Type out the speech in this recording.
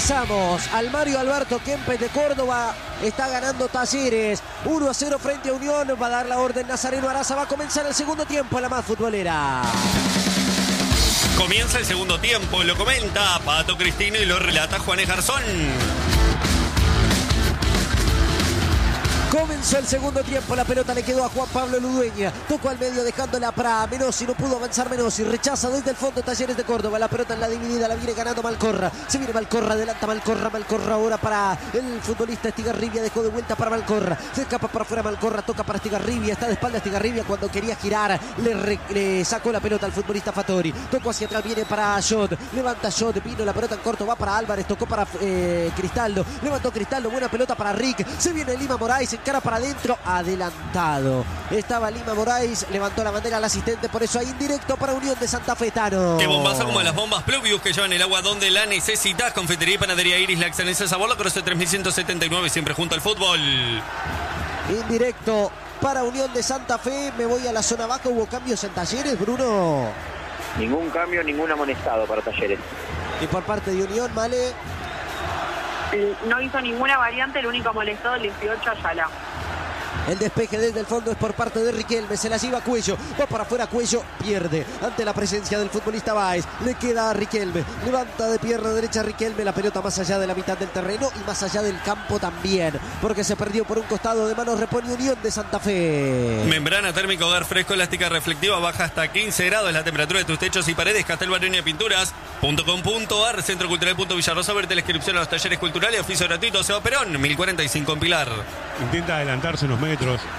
Ingresamos al Mario Alberto Kempes de Córdoba. Está ganando Talleres 1-0 frente a Unión. Va a dar la orden Nazareno Araza. Va a comenzar el segundo tiempo, la más futbolera. Comienza el segundo tiempo, lo comenta Pato Cristino y lo relata Juanes Garzón. Comenzó el segundo tiempo, la pelota le quedó a Juan Pablo Ludueña. Tocó al medio dejándola para Menossi, no pudo avanzar Menossi. Rechaza desde el fondo Talleres de Córdoba. La pelota en la dividida, la viene ganando Malcorra. Se viene Malcorra, adelanta Malcorra ahora para el futbolista Estigarribia. Dejó de vuelta para Malcorra. Se escapa para afuera Malcorra, toca para Estigarribia. Está de espalda Estigarribia cuando quería girar. Le sacó la pelota al futbolista Fattori. Tocó hacia atrás, viene para Shot. Levanta Shot, vino la pelota en corto, va para Álvarez. Tocó para Cristaldo. Levantó Cristaldo, buena pelota para Rick. Se viene Lima Moraes, cara para adentro, adelantado. Estaba Lima Moraes, levantó la bandera al asistente, por eso hay indirecto para Unión de Santa Fe, Tano. Qué bombazo como las bombas Pluvius que llevan el agua donde la necesitas. Confitería y panadería Iris, la excelencia de sabor, la Croce 3179, siempre junto al fútbol. Indirecto para Unión de Santa Fe. Me voy a la zona baja. ¿Hubo cambios en Talleres, Bruno? Ningún cambio, ningún amonestado para Talleres. Y por parte de Unión, Male. No hizo ninguna variante, el único molestado el 18 Ayala. El despeje desde el fondo es por parte de Riquelme. Se la lleva Cuello. Va para afuera Cuello. Pierde ante la presencia del futbolista Báez. Le queda a Riquelme. Levanta de pierna derecha Riquelme. La pelota más allá de la mitad del terreno y más allá del campo también. Porque se perdió por un costado de manos. Repone Unión de Santa Fe. Membrana térmica hogar fresco, elástica reflectiva. Baja hasta 15 grados la temperatura de tus techos y paredes. Castel Baronia Pinturas.com.ar. Centro Cultural Villarrosa. Verte la inscripción a los talleres culturales. Oficio gratuito. Seba Perón 1045 en Pilar. Intenta adelantarse unos metros.